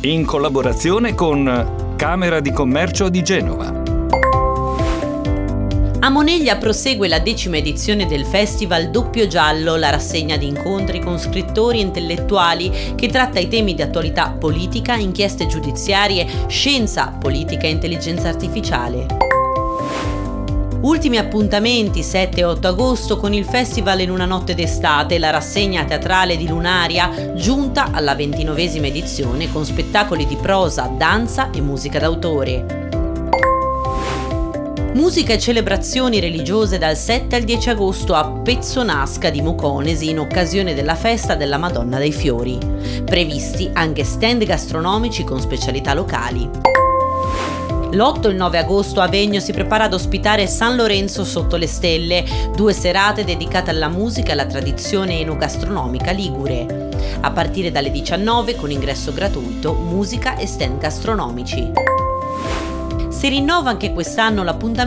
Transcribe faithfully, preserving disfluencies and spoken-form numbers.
in collaborazione con Camera di Commercio di Genova. A Moneglia prosegue la decima edizione del Festival Doppio Giallo, la rassegna di incontri con scrittori e intellettuali che tratta i temi di attualità politica, inchieste giudiziarie, scienza, politica e intelligenza artificiale. Ultimi appuntamenti sette e otto agosto con il Festival in una notte d'estate, la rassegna teatrale di Lunaria, giunta alla ventinovesima edizione con spettacoli di prosa, danza e musica d'autore. Musica e celebrazioni religiose dal sette al dieci agosto a Pezzonasca di Moconesi in occasione della festa della Madonna dei Fiori. Previsti anche stand gastronomici con specialità locali. L'otto e il nove agosto Avegno si prepara ad ospitare San Lorenzo sotto le stelle, due serate dedicate alla musica e alla tradizione enogastronomica ligure. A partire dalle diciannove con ingresso gratuito, musica e stand gastronomici. Si rinnova anche quest'anno l'appuntamento